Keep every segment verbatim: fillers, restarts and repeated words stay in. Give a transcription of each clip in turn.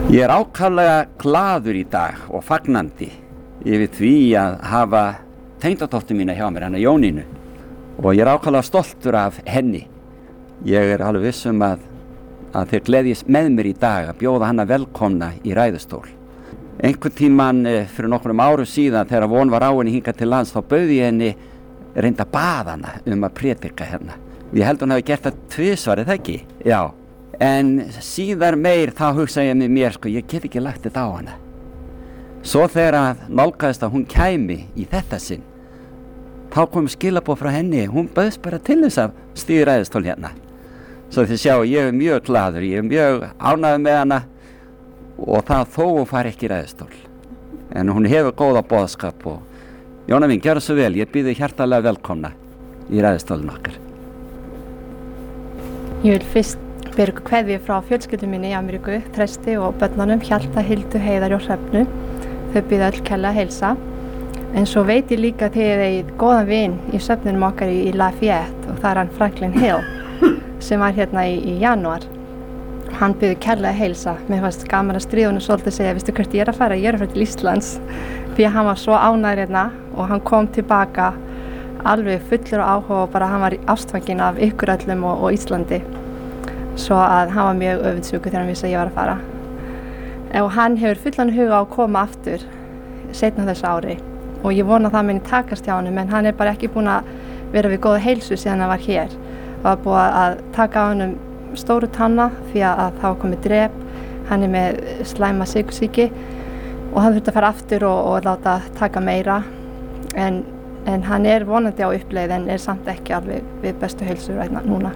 Ég er ákaflega glaður í dag og fagnandi yfir því að hafa tengdadóttur mína hjá mér, hennar Jónínu, og ég er ákaflega stoltur af henni. Ég er alveg viss um að, að þeir gleðjast með mér í dag að bjóða hana velkomna í ræðustól. Einhvern tíman fyrir nokkrum árum síðan þegar von var á henni hingað til lands, þá bauð ég henni reynda að baða hana um að prédika hérna. Ég held hún hafi gert það tvisvar, er það ekki? Já. En síðar meir þá hugsa ég með mér, sko, ég get ekki lagt þetta á hana. Svo þegar að nálgaðist að hún kæmi í þetta sinn, þá kom skilaboð frá henni, hún bauðst bara til þess að stíga ræðustól hérna. Svo þið sjá, ég er mjög glaður, ég er mjög ánægður með hana og það þó hún fari ekki í ræðustól. En hún hefur góða boðskap og Jóna mín, gjörðu svo vel, ég býð þig hjartalega velkomna í ræðustólinn okkar. Ég vil fyrst bera ykkur kveðju frá fjölskyldum minni í Ameríku, Þresti og börnunum, Hjalta, Hildu, Heiðar og Hrefnu. Þau býða öll kærlega að heilsa. En svo veit ég líka að þið eigið góðan vin í söfnunum okkar í, í Lafayette og það er hann Franklin Hill sem var hérna í, í janúar. Hann býður kærlega að heilsa. Mér fannst gaman að stríða honum svolítið að segja, veistu hvert ég er að fara? Ég er að fara til Íslands. Því að hann var svo ánægður hérna og hann kom tilbaka alveg fullur og áhuga og bara hann var ástfanginn af ykkur öllum og, og Íslandi. Svo að hann var mjög öfundsjúkur þegar hann vissi að ég var að fara. Og hann hefur fullan huga á að koma aftur seinna þessu ári og ég vona að það muni takast hjá honum, en hann er bara ekki búinn að vera við góða heilsu síðan hann var hér. Það var búið að taka á honum stóru tanna því að það var komið drep, hann er með slæma sykursýki og hann þurfti að fara aftur og, og láta taka meira, en, en hann er vonandi á uppleið en er samt ekki alveg við bestu heilsu ræðna núna.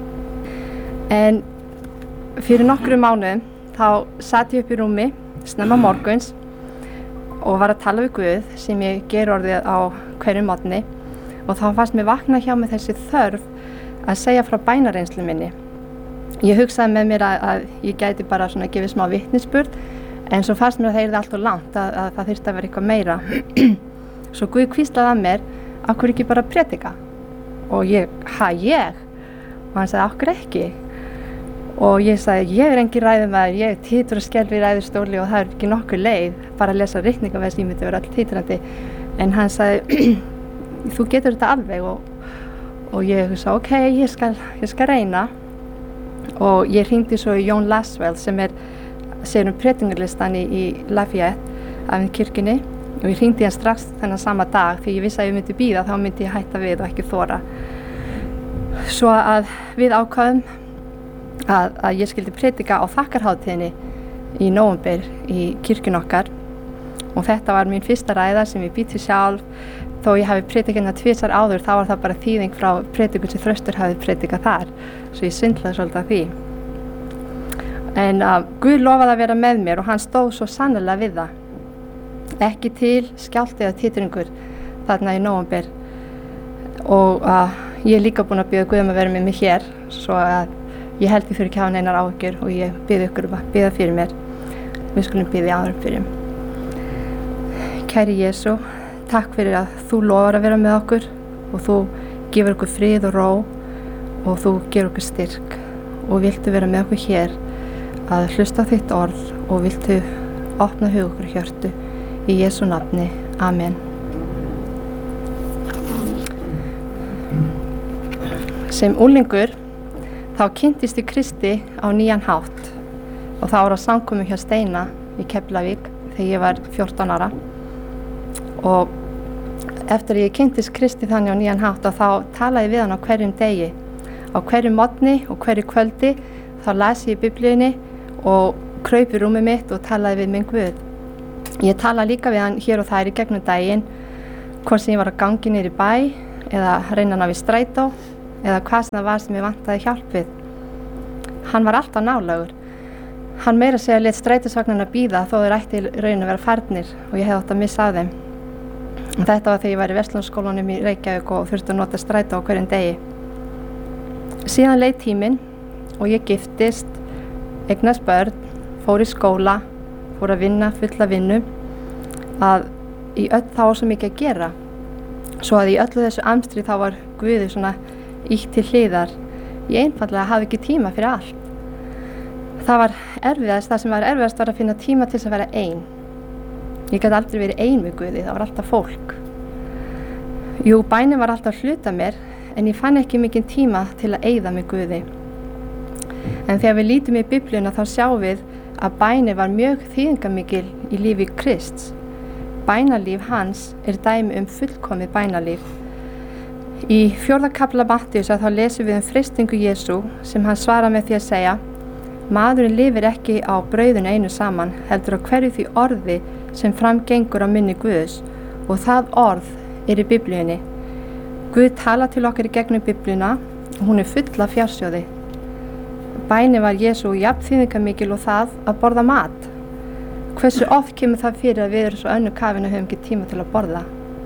En fyrir nokkrum mánuðum þá sat ég upp í rúmi snemma morguns og var að tala við Guð sem ég ger orðið á hverjum morgni og þá fannst mér vakna hjá mig þessi þörf að segja frá bænareynslu minni. Ég hugsaði með mér að, að ég gæti bara svona að gefa smá vitnisburð, en svo fannst mér að það yrði allt of langt, að, að það þyrfti að vera eitthvað meira. Svo Guð hvíslaði að mér, af hverju ekki bara predika? Og ég, ha ég? Og hann sagði, af hverju ekki? Og ég sagði, ég er engin ræðumaður, ég titur og skelfi í ræðustóli og það er ekki nokkur leið, bara að lesa ritningaveðs, ég myndi vera all titrandi. En hann sagði, þú getur þetta alveg og, og ég hugsa, ok, ég skal, ég skal reyna. Og ég hringdi svo í Jón Laswell sem er, segir um predingarlistan í, í Lafayette af kirkjunni og ég hringdi hann strax þennan sama dag því ég vissi að ég myndi bíða, þá myndi ég hætta við og ekki þora. Svo að við ákváðum Að, að ég skildi predika á þakkarhátíðinni í nóvember í kirkjun okkar og þetta var mín fyrsta ræða sem ég býtti sjálf. Þó ég hafi predikað hérna tvisvar áður, þá var það bara þýðing frá predikun sem Þröstur hafi predikað þar, svo ég svindlaði svolítið af því. En uh, Guð lofaði að vera með mér og hann stóð svo sannarlega við það. Ekki til skjálfti eða titringur þarna í nóvember og uh, ég er líka búin að biðja Guð um að vera með mig hér, svo að ég held ég fyrir ekki að hafa neinar áhyggjur og ég biði ykkur um að biða fyrir mér. Við skulum biðja áður fyrir. Kæri Jesú, takk fyrir að þú lofar að vera með okkur og þú gefur okkur frið og ró og þú gefur okkur styrk og viltu vera með okkur hér að hlusta á þitt orð og viltu opna hug okkur hjörtu í Jesú nafni. Amen. Sem unglingur þá kynntist ég Kristi á nýjan hátt og það var á samkomu hjá Steina í Keflavík þegar ég var fjórtán ára og eftir að ég kynntist Kristi þannig á nýjan hátt og þá talaði ég við hann á hverjum degi. Á hverjum morgni og hverju kvöldi þá las ég í Biblíunni og kraup í rúmið mitt og talaði við minn Guð. Ég talaði líka við hann hér og þær í gegnum daginn, hvort sem ég var að gangi niður í bæ eða reyna að ná í strætó eða hvað sem það var sem ég vantaði hjálp við. Hann var alltaf nálægur. Hann meira segja lét strætisvagnarna bíða þó þeir ætti í raun að vera farnir og ég hefði átt að missa af þeim. Og þetta var þegar ég var í Verslunarskólanum í Reykjavík og þurfti að nota strætó á hverjum degi. Síðan leið tíminn og ég giftist, eignast börn, fór í skóla, fór að vinna fulla vinnu, að í öll þá var svo mikið að gera. Svo að í öllu þessu amstri þá var Guði svona ítt til hliðar. Ég einfaldlega hafði ekki tíma fyrir allt. Það var erfiðast, það sem var erfiðast var að finna tíma til þess að vera ein. Ég gat aldrei verið ein við Guði, það var alltaf fólk. Jú, bænin var alltaf hluta mér, en ég fann ekki mikinn tíma til að eyða með Guði. En þegar við lítum í Biblíuna þá sjáum við að bænin var mjög þýðingarmikil í lífi Krists. Bænalíf hans er dæmi um fullkomið bænalíf. Í fjórða kafla Mattheusar þá lesum við um freistingu Jesú sem hann svarar með því að segja: maðurinn lifir ekki á brauðinu einu saman, heldur á hverju því orði sem framgengur á munni Guðs, og það orð er í Biblíunni. Guð tala til okkar í gegnum Biblíuna og hún er full af fjársjóði. Bænin var Jesú jafn þýðingarmikil og það að borða mat. Hversu oft kemur það fyrir að við erum svo önnu kafin og höfum ekki tíma til að borða?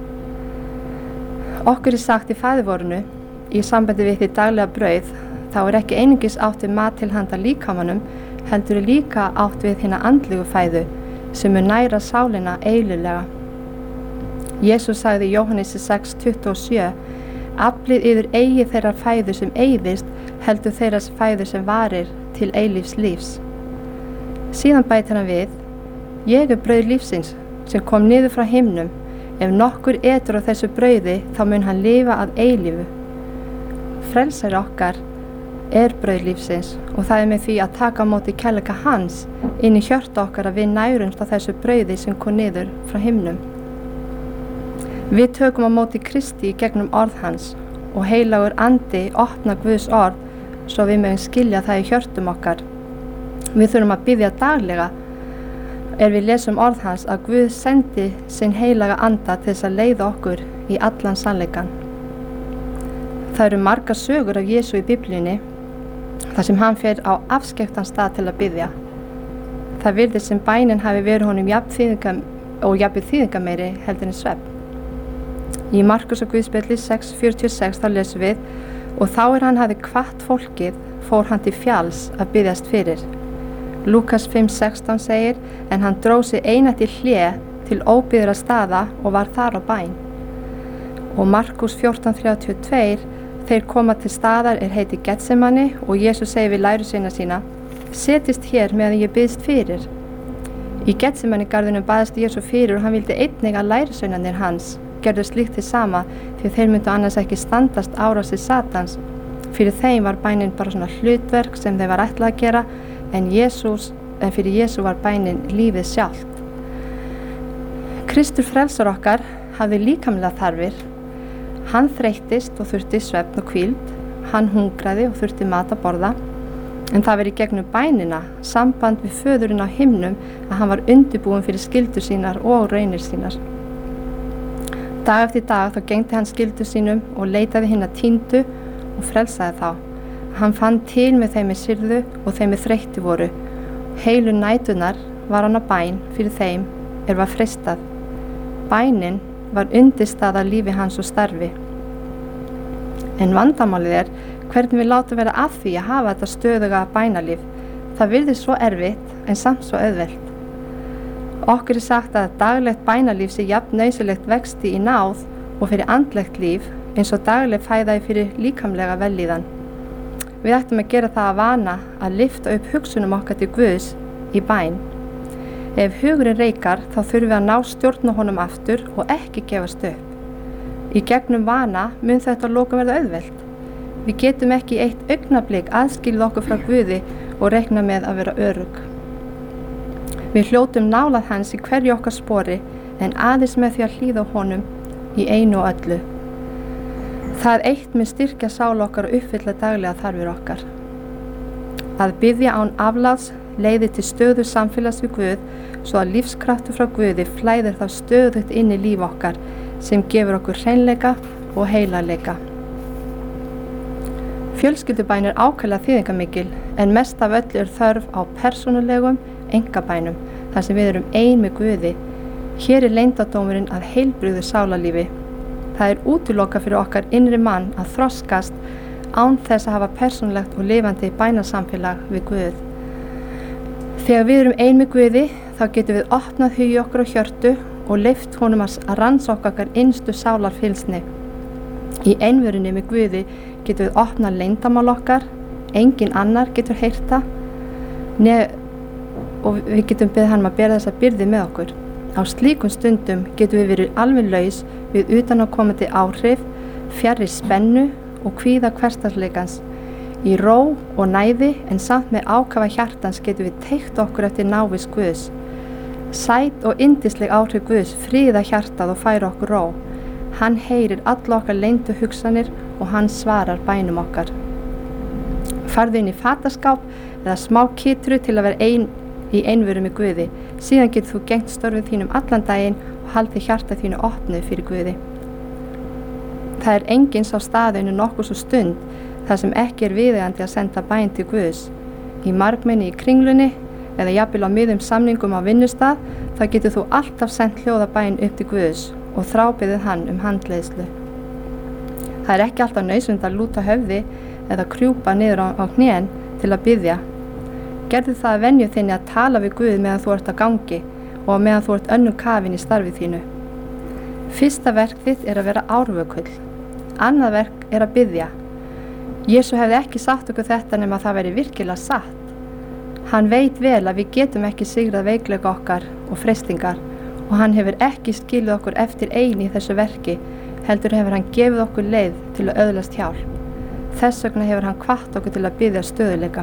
Okkur er sagt í Faðirvorinu, í sambandi við því daglega brauð, þá er ekki einungis átt við mat til handa líkamanum, heldur er líka átt við hina andlegu fæðu sem mun næra sálina eilíflega. Jesús sagði í Jóhannesi sex tuttugu og sjö: aflið yfir eigi þeirrar fæðu sem eyðist, heldur þeirras fæðu sem varir til eilífs lífs. Síðan bætir hann við: ég er brauð lífsins sem kom niður frá himnum. Ef nokkur etur á þessu brauði, þá mun hann lifa að eilífu. Frelsari okkar er brauð lífsins og það er með því að taka á móti kærleika hans inn í hjörtu okkar að við nærumst á þessu brauði sem kom niður frá himnum. Við tökum á móti Kristi í gegnum orð hans og heilagur andi opna Guðs orð svo við mögum skilja það í hjörtum okkar. Við þurfum að biðja daglega er við lesum orð hans að Guð sendi sinn heilaga anda til þess að leiða okkur í allan sannleikann. Það eru margar sögur af Jesú í Biblíunni þar sem hann fer á afskekktan stað til að biðja. Það virðist sem bænin hafi verið honum jafn þýðingam og jafn þýðingameiri heldur en svefn. Í Markus og Guðspjalli sex fjörutíu og sex þá lesum við: og þá er hann hafi hvatt fólkið, fór hann til fjalls að biðjast fyrir. Lúkas fimm sextán segir: en hann dró sig einatt í hlé til óbyggðra staða og var þar á bæn. Og Markus fjórtán þrjátíu og tvö: þeir koma til staðar er heiti Getsemani og Jesús segir við lærisveina sína: setjist hér meðan ég biðst fyrir. Í Getsemani garðinum baðist Jesú fyrir og hann vildi einnig að lærisveinarnir hans gerðu slíkt til sama, því þeir myndu annars ekki standast árásir Satans. Fyrir þeim var bænin bara svona hlutverk sem þeir var ætlað að gera, en, Jesús, en fyrir Jesú var bænin lífið sjálft. Kristur frelsar okkar hafði líkamlega þarfir. Hann þreyttist og þurfti svefn og hvíld, hann hungraði og þurfti mat að borða, en það var í gegnum bænina, samband við föðurinn á himnum, að hann var undirbúinn fyrir skyldur sínar og raunir sínar. Dag eftir dag þá gegndi hann skyldur sínum og leitaði hina týndu og frelsaði þá. Hann fann til með þeim með syrðu og þeim með þreytti voru. Heilu nætunar var hann á bæn fyrir þeim er var freistað. Bænin var undirstaða lífi hans og starfi. En vandamálið er hvernig við látum vera að því að hafa þetta stöðuga bænalíf. Það virðist svo erfitt en samt svo auðvelt. Okkur er sagt að daglegt bænalíf sé jafn nauðsynlegt vexti í náð og fyrir andlegt líf eins og dagleg fæða fyrir líkamlega vellíðan. Við ættum að gera það að vana að lyfta upp hugsunum okkar til Guðs í bæn. Ef hugurinn reikar þá þurfum við að ná stjórn á honum aftur og ekki gefast upp. Í gegnum vana mun þetta að lokum verða auðvelt. Við getum ekki í eitt augnablik aðskilið okkur frá Guði og reikna með að vera örugg. Við hljótum nálað hans í hverju okkar spori en aðeins með því að hlýða á honum í einu og öllu. Það eitt mun styrkja sál okkar og uppfylla daglega þarfir okkar. Að biðja án afláts leiðir til stöðu samfélags við Guð svo að lífskraftur frá Guði flæðir þá stöðugt inn í líf okkar sem gefur okkur hreinleika og heilarleika. Fjölskyldubæn er ákaflega þýðingarmikil en mest af öllu er þörf á persónulegum einkabænum þar sem við erum ein með Guði. Hér er leyndardómurinn að heilbrigðu sálarlífi. Það er útilokað fyrir okkar innri mann að þroskast án þess að hafa persónulegt og lifandi bænasamfélag við Guð. Þegar við erum ein með Guði þá getum við opnað hugi okkur á hjörtu og leyft honum að rannsókna okkar innstu sálarfylgsni. Í einvörunni með Guði getum við opnað leyndamál okkar, engin annar getur heyrt það, og við getum beðið hann að bera þessa byrði með okkur. Á slíkum stundum getum við verið alveg laus við utanaðkomandi áhrif, fjarri spennu og kvíða hversdagsleikans. Í ró og næði en samt með ákafa hjartans getum við teygt okkur eftir návist Guðs. Sæt og yndisleg áhrif Guðs fríða hjartað og færa okkur ró. Hann heyrir alla okkar leyndu hugsanir og hann svarar bænum okkar. Farðu inn í fataskáp eða smá kitru til að vera ein í einveru með Guði. Síðan getur þú gengt störfið þínum allan daginn og haldið hjartað þínu opnu fyrir Guði. Það er enginn sá staðinu nokkuð svo stund þar sem ekki er viðeigandi að senda bæn til Guðs. Í margmenni í kringlunni eða jafnvel á miðum samningum á vinnustað, þá getur þú alltaf sendt hljóðabæn upp til Guðs og þrábeðið hann um handleiðslu. Það er ekki alltaf nauðsynlegt að lúta höfði eða krjúpa niður á, á hnén til að biðja. Gerðu það að venju þinni að tala við Guð meðan þú ert á gangi og meðan þú ert önnum kafin í starfið þínu. Fyrsta verk þitt er að vera árvökull. Annað verk er að biðja. Jesú hefði ekki sagt okkur þetta nema það veri virkilega satt. Hann veit vel að við getum ekki sigrað veikleika okkar og freistingar og hann hefur ekki skilið okkur eftir eini í þessu verki, heldur hefur hann gefið okkur leið til að öðlast hjálp. Þess vegna hefur hann hvatt okkur til að biðja stöðuleika.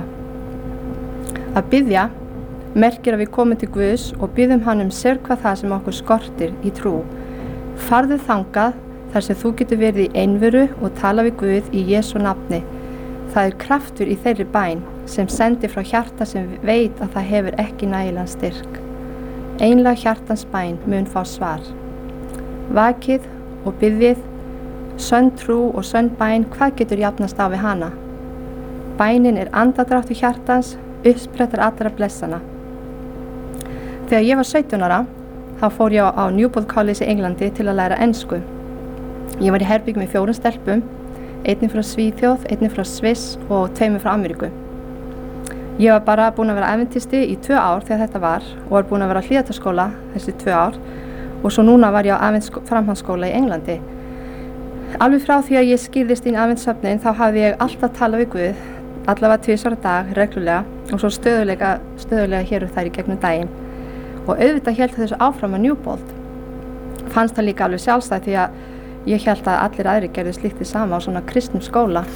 Að biðja merkir að við komum til Guðs og biðjum hann um sérhvað það sem okkur skortir í trú. Farðu þangað þar sem þú getur verið í einveru og tala við Guð í Jesú nafni. Það er kraftur í þeirri bæn sem sendir frá hjarta sem veit að það hefur ekki nægilegan styrk. Einlæg hjartans bæn mun fá svar. Vakið og biðjið, sönn trú og sönn bæn, hvað getur jafnast á við hana? Bænin er andadráttur hjartans, uppsprettar allra blessana. Þegar ég var sautján ára, þá fór ég á Newport College í Englandi til að læra ensku. Ég var í herbygg með fjórum stelpum, einni frá Svíþjóð, einni frá Sviss og tveimur frá Ameríku. Ég var bara búin að vera adventisti í tvö ár þegar þetta var og var búin að vera á hlíðarskóla þessi tvö ár og svo núna var ég á framhaldsskóla í Englandi. Alveg frá því að ég skýrðist inn í adventssöfnin þá hafði ég alltaf talað við Guð, allavega tvisvar á dag, reglulega og svo stöðulega, stöðulega hér og þær í gegnum daginn. Og auðvitað hélt þessu áfram að Newport. Fannst það líka alveg sjálfstætt því að ég hélt að allir aðri gerðu slíkt því sama á svona kristnum skóla.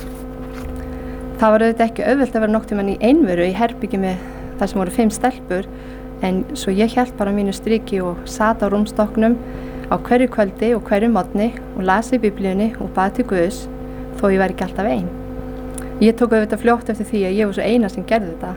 Það var auðvitað ekki auðvelt að vera nokkuð mann í einveru í herbyggi með það sem voru fimm stelpur, en svo ég hélt bara mínu striki og sat á rúmstokknum á hverju kvöldi og hverju morgni og las í Biblíunni og bað til Guðs, þó ég væri ekki alltaf ein. Ég tók auðvitað fljótt eftir því að ég var svo eina sem gerði þetta.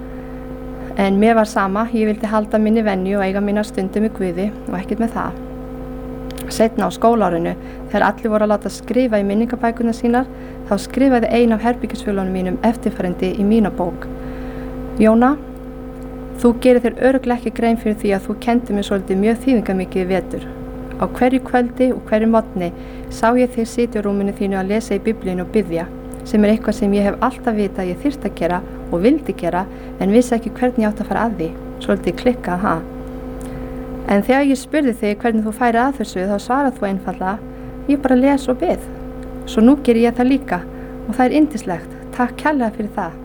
En mér var sama, ég vildi halda minni venju og eiga mínar stundum með Guði og ekkert með það. Seinna á skólaárinu, þegar allir voru að láta skrifa í minningabækurnar sínar, þá skrifaði ein af herbyggisfélunum mínum eftirfarandi í mína bók. Jóna, þú gerir þér örugglega ekki grein fyrir því að þú kenndi mér svolítið mjög þýðingarmikið í vetur. Á hverju kvöldi og hverju morgni sá ég þig sitja á rúminu þínu að lesa í Biblíunni og biðja, sem er eitthvað sem ég hef alltaf vitað að ég þyrfti að gera og vildi gera, en vissi ekki hvernig ég átti að fara að því. Svolítið klikkað, ha? En þegar ég spurði þig hvernig þú færi að þessu, þá svarað þú einfaldlega, ég bara les og bið. Svo nú ger ég það líka og það er yndislegt. Takk kærlega fyrir það.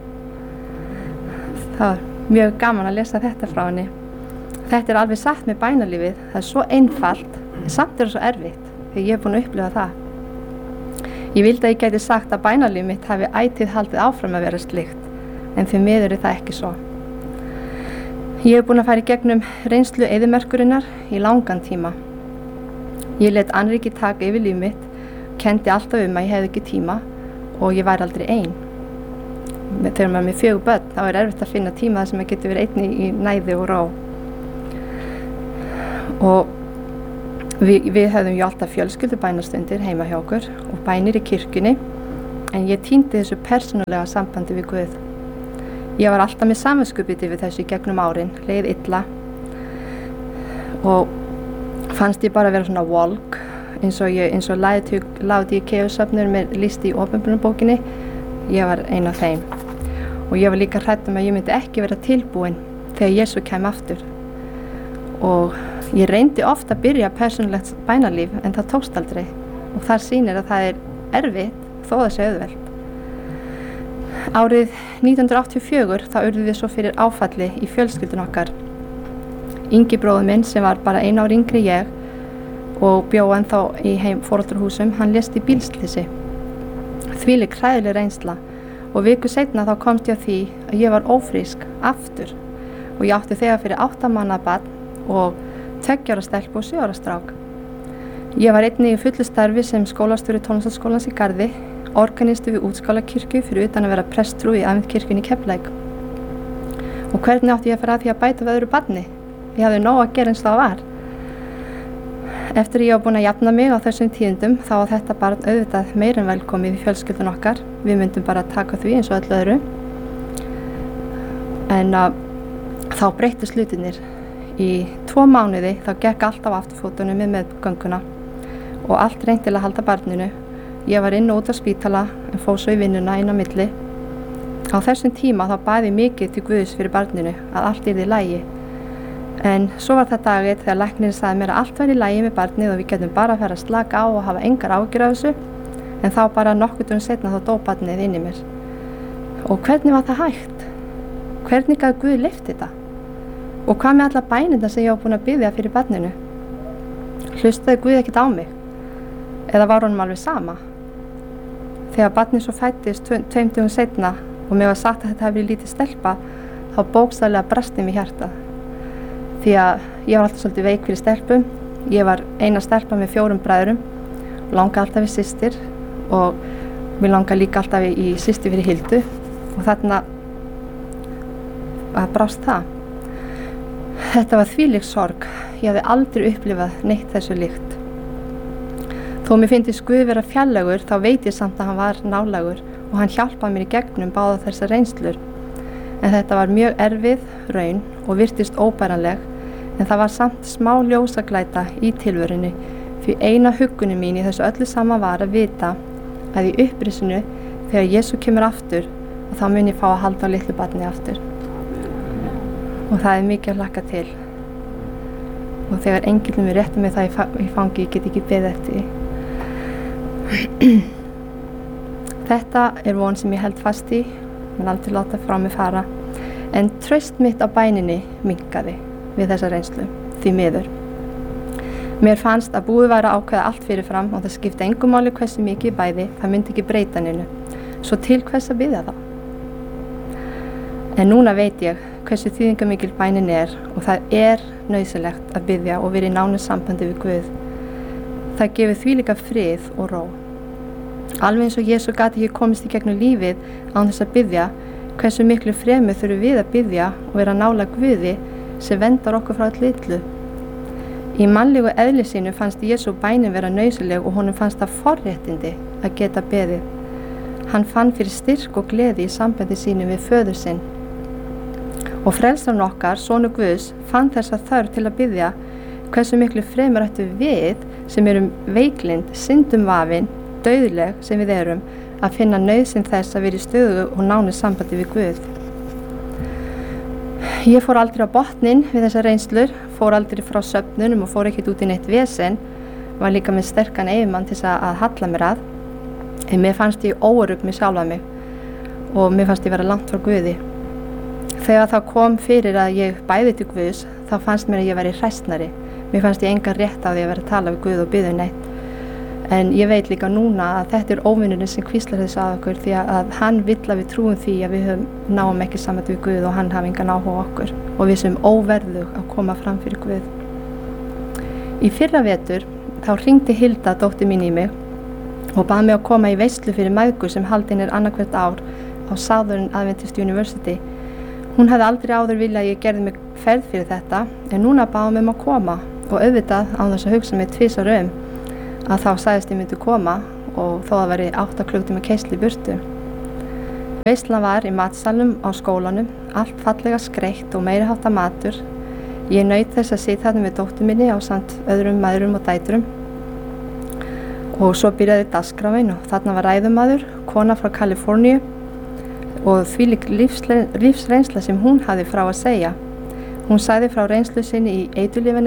Það var mjög gaman að lesa þetta frá henni. Þetta er alveg satt með bænalífið. Það er svo einfalt, en samt er það svo erfitt, þegar ég er búin að upplifa það. Ég vildi að ég gæti sagt að bænalíf mitt hafi ætíð haldið áfram að vera slíkt, en því miður er það ekki svo. Ég hef búin að fara í gegnum reynslu eyðimerkurinnar í langan tíma. Ég let annríki taka yfir líf mitt, kendi alltaf um að ég hefði ekki tíma og ég væri aldrei ein. Þegar maður er með fjögur börn, þá er erfitt að finna tíma þar sem maður getur verið einni í næði og ró. Og við, við höfðum ju alltaf fjölskyldubænastundir heima hjá okkur og bænir í kirkjunni, en ég týndi þessu persónulega sambandi við Guð. Ég var alltaf með samviskubit yfir þessu í gegnum árin, leið illa og fannst ég bara vera svona volk eins og ég, eins og Laodíkeu-söfnur með listi í opinberunarbókinni. Ég var ein af þeim og ég var líka hrædd um að ég myndi ekki vera tilbúin þegar Jesú kæmi aftur. Og ég reyndi oft að byrja persónulegt bænalíf en það tókst aldrei og þar sýnir að það er erfitt þó það sé auðvelt. Árið nítján hundruð áttatíu og fjögur þá urðum við svo fyrir áfalli í fjölskyldun okkar. Ingi bróðir minn sem var bara einu ár yngri ég og bjó ennþá í heim foreldrahúsum, hann lést í bílslysi. Þvílík hræðileg reynsla og viku seinna þá komst ég að því að ég var ófrísk aftur og ég átti þegar fyrir átta mánaða barn og tveggja ára stelpu og sjö ára strák. Ég var einnig í fullu starfi sem skólastjóri tónlistarskólans í Garði, organisti við Útskálakirkju fyrir utan að vera prestsfrú í Aðventukirkjunni í Keflavík. Og hvernig átti ég að fara að því að bæta við öðru barni? Ég hafði nóg að gera eins og það var. Eftir ég var búin að jafna mig á þessum tíðindum þá var þetta barn auðvitað meira en velkomið í fjölskyldun okkar. Við myndum bara taka því eins og öllu öðru. En uh, þá breyttust hlutirnir. Í tvo mánuði þá gekk allt á afturfótunum með meðgönguna og allt reynt til að halda barninu. Ég var inn og út á spítala en fór svo í vinnuna inn á milli. Á þessum tíma þá bað ég mikið til Guðs fyrir barninu að allt yrði í lagi. En svo var það daginn þegar læknirinn sagði mér að allt var í lagi með barnið og við getum bara að fara að slaka á og hafa engar áhyggjur af þessu. En þá bara nokkur dögum seinna þá dó barnið inn í mér. Og hvernig var það hægt? Hvernig gat Guð leyft þetta? Og hvað með alla bænirnar sem ég var búin að biðja fyrir barninu? Hlustaði Guð ekkert á mig? Eða var honum alveg sama? Þegar barnið svo fættist tveim dögum seinna og mér var sagt að þetta hefði verið lítið stelpa, þá bókstaflega brasti mér hjartað. Því að ég var alltaf svolítið veik fyrir stelpum. Ég var eina stelpa með fjórum bræðrum, langaði alltaf við systir og mér langaði líka alltaf í systir fyrir Hildu og þarna brást það. Þetta var þvílík sorg. Ég hafði aldrei upplifað neitt þessu líkt. Þó mér fyndist Guð vera fjarlægur þá veit ég samt að hann var nálægur og hann hjálpaði mér í gegnum báða þessar reynslur. En þetta var mjög erfið raun og virtist óbæranleg, en það var samt smá ljósaglæta í tilverunni því eina huggunin mín í þessu öllu saman var að vita að í upprisinu þegar Jesú kemur aftur og þá mun ég fá að halda á litlu barni aftur. Og það er mikið að hlakka til. Og þegar engillinn mér rétti mig það í fangi, ég get ekki beðið eftir því. Þetta er von sem ég held fast í, menn aldrei láta frá mig fara, en traust mitt á bæninni minnkaði við þessa reynslu, því miður. Mér fannst að búið væri að ákveða allt fyrirfram og það skipti engu máli hversu mikið bæði, það myndi ekki breyta neinu, svo til hvers að biðja þá. En núna veit ég hversu þýðingamikil bænin er og það er nauðsynlegt að biðja og vera í nánu sambandi við Guð. Það gefur þvílíka frið og ró. Alveg eins og Jesú gat ekki komist í gegnum lífið án þess að biðja, hversu miklu fremur þurfum við að biðja og vera nálæg Guði sem vendar okkur frá allu illu. Í mannlegu eðli sínu fannst Jesú bænin vera nauðsynleg og honum fannst það forréttindi að geta beðið. Hann fann fyrir styrk og gleði í sambandi sínu við föður sinn. Og frelsarinn okkar, sonur Guðs, fann þessa þörf til að biðja, hversu miklu fremur ættu við sem erum veiklind, syndum vafin, dauðleg sem við erum, að finna nauðsyn þess að vera í stöðugu og nánu sambandi við Guð. Ég fór aldrei á botninn við þessar reynslur, fór aldrei frá söfnunum og fór ekkert út í neitt vesen, var líka með sterkan eiginmann til að, að halla mér að, en mér fannst ég óörugg með sjálfa mig og mér fannst ég vera langt frá Guði. Þegar það kom fyrir að ég bæði til Guðs, þá fannst mér að ég væri hræstnari. Mér fannst ég engan rétt á því að vera að tala við Guð og biðja um neitt. En ég veit líka núna að þetta er óvinurinn sem hvíslar þessu að okkur því að hann vill að við trúum því að við náum ekki saman við Guð og hann hafi engan áhuga okkur og við sem óverðug að koma fram fyrir Guð. Í fyrra vetur þá hringdi Hilda, dóttir mín, í mig og bað mig að koma í veislu fyrir mæðgur sem haldin er annað hvert ár á Southern Adventist University. Hún hafði aldrei áður viljað að ég gerði mig ferð fyrir þetta, en núna báði mig um að koma og auðvitað án þess að hugsa mig tvisvar um að þá sagðist ég myndi koma og þó að veri átta klukkutíma keyrslu í burtu. Veislan var í matsalnum á skólanum, allt fallega skreytt og meiri háttar matur. Ég naut þess að sitja þarna með dóttur minni ásamt öðrum mæðrum og dætrum. Og svo byrjaði dagskráin og þarna var ræðumaður, kona frá Kaliforníu og þvílík lífsreynsla sem hún hafði frá að segja. Hún sagði frá reynslu sinni í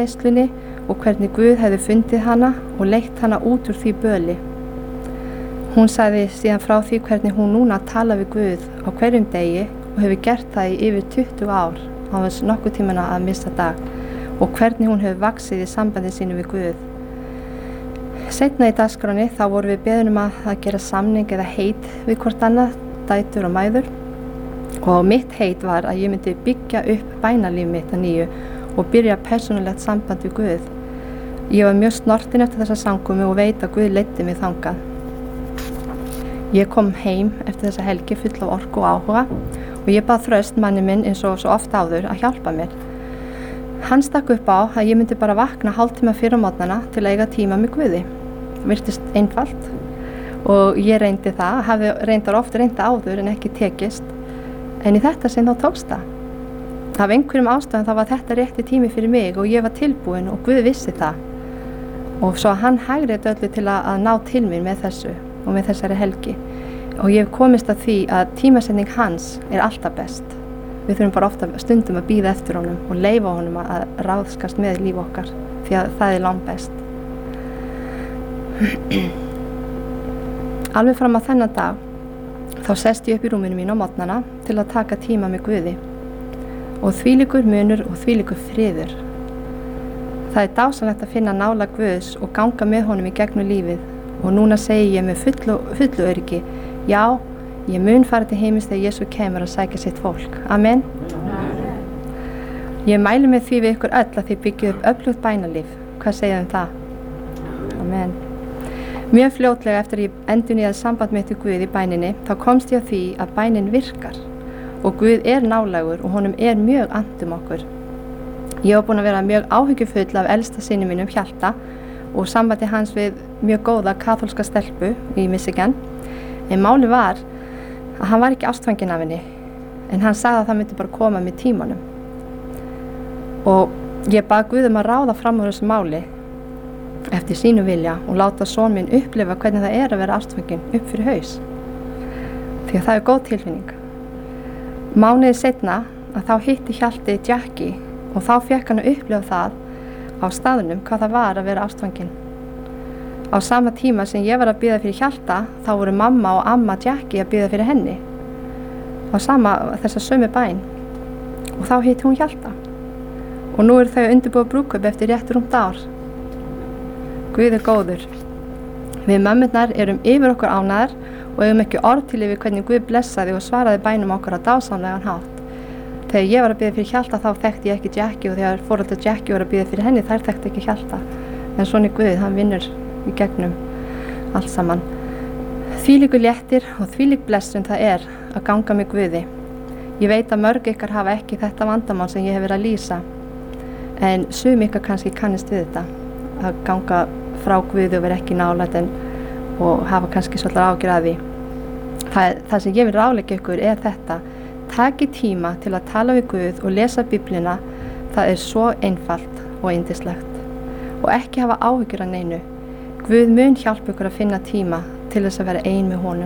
eiturlyfjaneyslunni og hvernig Guð hefði fundið hana og leitt hana út úr því böli. Hún sagði síðan frá því hvernig hún núna tala við Guð á hverjum degi og hefur gert það í yfir tuttugu ár á þess nokkuð tímana að missa dag og hvernig hún hefur vaxið í sambandi sínu við Guð. Seinna í dagskráni þá vorum við beðin um að, að gera samning eða heit við hvort annað, dætur og mæður, og mitt heit var að ég myndi byggja upp bænalíf mitt að nýju og byrja persónulegt samband við Guð. Ég var mjög snortin eftir þessa samkomu og veit að Guð leiddi mig þangað. Ég kom heim eftir þessa helgi full af orku og áhuga og ég bað Þröst, manni minn, eins og svo oft áður að hjálpa mér. Hann stakk upp á að ég myndi bara vakna hálftíma fyrir á morgnana til að eiga tíma með Guði. Virtist einfalt og ég reyndi það, hafi reyndar oft reynda áður en ekki tekist, en í þetta sinn þá tókst það. Af einhverjum ástæðum þá var þetta rétti tími fyrir mig og ég var tilbúin og Guð vissi það. Og svo hann hægrið öllu til að, að ná til mér með þessu og með þessari helgi. Og ég hef komist að því að tímasetning hans er alltaf best. Við þurfum bara ofta stundum að bíða eftir honum og leyfa honum að ráðskast með líf okkar því að það er langt best. Alveg fram að þennan dag þá sest ég upp í rúminu mínu á morgnana til að taka tíma með Guði og þvílíkur munur og þvílíkur friður. Það er dásamlegt að finna nálægð Guðs og ganga með honum í gegnum lífið og núna segi ég með fullu, fullu öryggi, já, ég mun fara til heimis þegar Jesús kemur að sækja sitt fólk. Amen. Amen. Ég mæli með því við ykkur öll að þið byggju upp öflugt bænalíf. Hvað segja um það? Amen. Mjög fljótlega eftir að ég endurnýjaði samband mitt við Guð í bæninni, þá komst ég að því að bænin virkar og Guð er nálægur og honum er mjög andum okkur. Ég var búin að vera mjög áhyggjufull af elsta syni mínum Hjalta og sambandi hans við mjög góða kaþólska stelpu í Michigan, en máli var að hann var ekki ástfanginn af henni, en hann sagði að það myndi bara koma með tímanum. Og ég bað Guð um að ráða fram úr þessu máli eftir sínu vilja og láta son minn upplifa hvernig það er að vera ástfanginn upp fyrir haus. Því að það er góð tilfinning. Mánuði seinna að þá hitti Hjalti Jackie og þá fékk hann að upplifa það á staðnum hvað það var að vera ástfanginn. Á sama tíma sem ég var að bíða fyrir Hjalta, þá voru mamma og amma Jackie að bíða fyrir henni. Á sama þessa sömu bæn. Og þá hitti hún Hjalta. Og nú eru þau að undirbúa brúðkaup eftir rétt rúmt ár. Guð er góður. Við mömmurnar erum yfir okkur ánægðar og eigum ekki orð til yfir hvernig Guð blessaði og svaraði bænum okkar á dásamlegan hátt. Þegar ég var að bíða fyrir Hjalta þá þekkti ég ekki Jackie og þegar foreldrar Jackie voru að bíða fyrir henni þær þekkti ekki Hjalta. En svona er Guð, hann vinnur í gegnum allt saman. Þvílíkur léttir og þvílík blessun það er að ganga með Guði. Ég veit að mörg ykkar hafa ekki þetta vandamál sem ég hef verið að lýsa, en sum ykkar kannski kannist við þetta, að ganga frá Guði og vera ekki nálægt en og hafa kannski svolítið ágjur að því. Það, það sem ég vil ráðleggja ykkur er þetta: takið tíma til að tala við Guð og lesa Biblíuna. Það er svo einfalt og yndislegt. Og ekki hafa áhyggjur af neinu. Guð mun hjálpa ykkur að finna tíma til þess að vera ein með honum.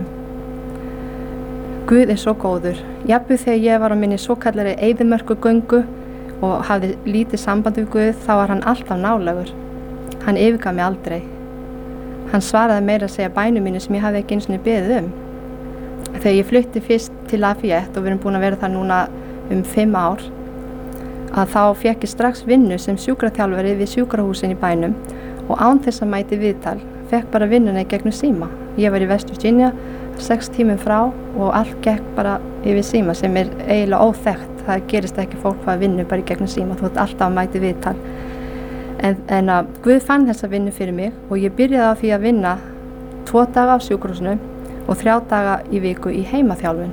Guð er svo góður. Jafnvel þegar ég var á minni svokallari eyðimörkugöngu og hafði lítið samband við Guð, þá var hann alltaf nálægur. Hann yfirgaf mig aldrei. Hann svaraði meira að segja bænum mínu sem ég hafði ekki einu sinni beðið um. Þegar ég flutti fyrst til Lafayette og við erum búin að vera þar núna um fimm ár, að þá fékk ég strax vinnu sem sjúkraþjálfari við sjúkrahúsin í bænum og án þess að mæti viðtal, fekk bara vinnuna í gegnum síma. Ég var í West Virginia, sex tímum frá og allt gekk bara yfir síma sem er eiginlega óþekkt. Það gerist ekki fólk hvað vinnu bara í gegnum síma, þú ert alltaf að mæti viðtal. En, en að Guð fann þessa vinnu fyrir mig og ég byrjaði á því að vinna tvo daga á sjúkrahúsinu og þrjá daga í viku í heimaþjálfun.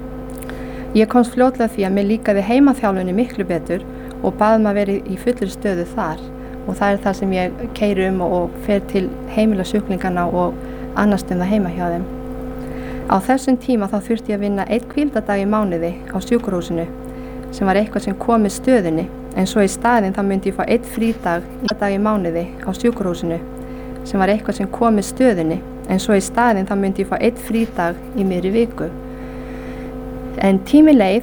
Ég komst fljótlega því að mér líkaði heimaþjálfunni miklu betur og baði maður verið í fullri stöðu þar og það er það sem ég keyri um og, og fer til heimila sjúklingana og annars um það heima hjá þeim. Á þessum tíma þá þurfti ég að vinna einn hvíldardag í mánuði á sjúkrahúsinu sem var eitthvað sem kom með stöðunni, en svo í staðinn þá myndi ég fá einn frídag í dag í mánuði á sjúkrahúsinu sem var eitthvað sem kom með stöðunni, en svo í staðinn þá myndi ég fá einn frídag í miðri viku. En tími leið